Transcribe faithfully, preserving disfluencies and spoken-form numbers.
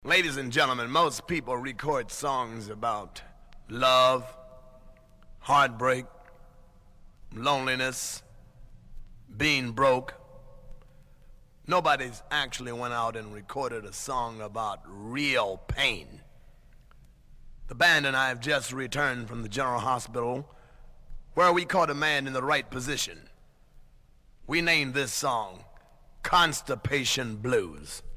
Ladies and gentlemen, most people record songs about love, heartbreak, loneliness, being broke. Nobody's actually went out and recorded a song about real pain. The band and I have just returned from the General Hospital where we caught a man in the right position. We named this song Constipation Blues.